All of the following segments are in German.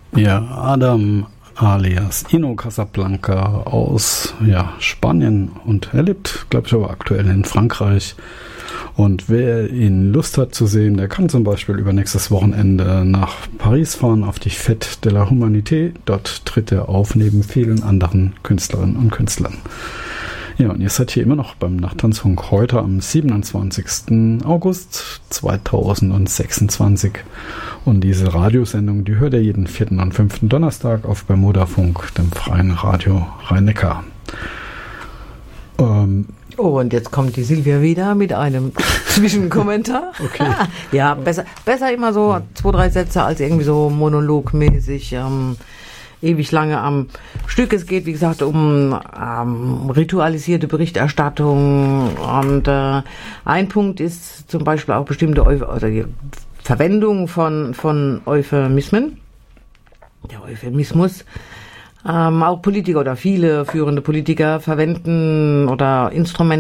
Ja, Adam alias Ino Casablanca aus Spanien, und er lebt, glaube ich, aber aktuell in Frankreich. Und wer ihn Lust hat zu sehen, der kann zum Beispiel übernächstes Wochenende nach Paris fahren auf die Fête de la Humanité. Dort tritt er auf neben vielen anderen Künstlerinnen und Künstlern. Ja, und ihr seid hier immer noch beim Nachttanzfunk heute am 27. August 2026. Und diese Radiosendung, die hört ihr jeden 4. und 5. Donnerstag auf Bermudafunk, dem freien Radio Rhein-Neckar. Und jetzt kommt die Silvia wieder mit einem Zwischenkommentar. Okay. Ja, besser immer so 2-3 Sätze als irgendwie so monologmäßig ewig lange am Stück. Es geht, wie gesagt, um ritualisierte Berichterstattung. Und ein Punkt ist zum Beispiel auch bestimmte die Verwendung von Euphemismen. Der Euphemismus. Auch Politiker oder viele führende Politiker verwenden oder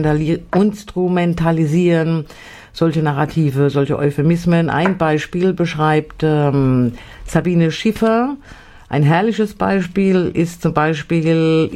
instrumentalisieren solche Narrative, solche Euphemismen. Ein Beispiel beschreibt Sabine Schiffer. Ein herrliches Beispiel ist zum Beispiel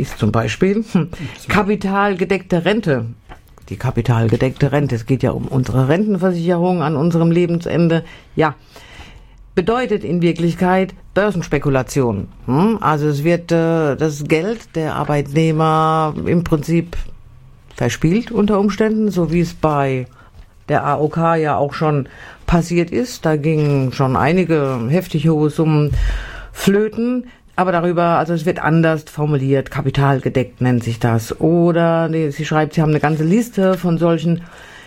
kapitalgedeckte Rente. Die kapitalgedeckte Rente. Es geht ja um unsere Rentenversicherung an unserem Lebensende. Ja, bedeutet in Wirklichkeit Börsenspekulation. Also es wird das Geld der Arbeitnehmer im Prinzip verspielt unter Umständen, so wie es bei der AOK ja auch schon passiert ist. Da gingen schon einige heftig hohe Summen flöten, aber darüber, also es wird anders formuliert, kapitalgedeckt nennt sich das. Oder sie schreibt, sie haben eine ganze Liste von solchen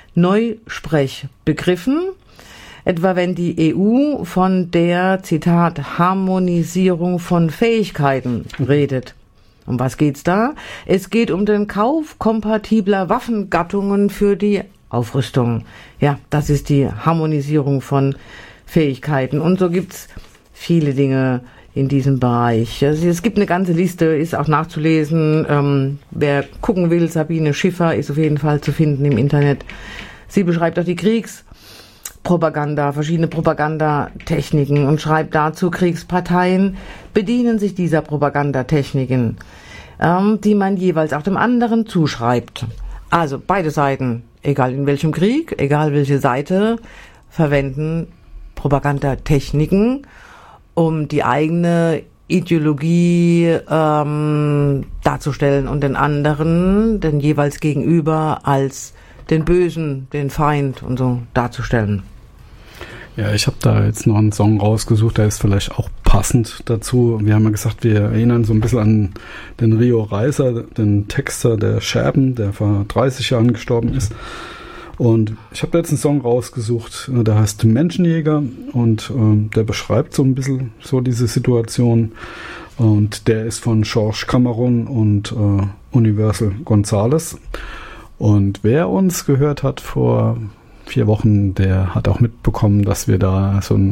Neusprechbegriffen, etwa wenn die EU von der, Zitat, Harmonisierung von Fähigkeiten redet. Um was geht's da? Es geht um den Kauf kompatibler Waffengattungen für die Aufrüstung. Ja, das ist die Harmonisierung von Fähigkeiten. Und so gibt's viele Dinge in diesem Bereich. Also es gibt eine ganze Liste, ist auch nachzulesen. Wer gucken will, Sabine Schiffer ist auf jeden Fall zu finden im Internet. Sie beschreibt auch die Kriegspropaganda, verschiedene Propagandatechniken und schreibt dazu, Kriegsparteien bedienen sich dieser Propagandatechniken, die man jeweils auch dem anderen zuschreibt. Also beide Seiten, egal in welchem Krieg, egal welche Seite, verwenden Propagandatechniken, um die eigene Ideologie darzustellen und den anderen, den jeweils Gegenüber, als den Bösen, den Feind und so darzustellen. Ja, ich habe da jetzt noch einen Song rausgesucht, der ist vielleicht auch passend dazu. Wir haben ja gesagt, wir erinnern so ein bisschen an den Rio Reiser, den Texter der Scherben, der vor 30 Jahren gestorben ist. Und ich habe da jetzt einen Song rausgesucht, der heißt Menschenjäger, und der beschreibt so ein bisschen so diese Situation. Und der ist von George Cameron und Universal Gonzalez. Und wer uns gehört hat vor 4 Wochen, der hat auch mitbekommen, dass wir da so ein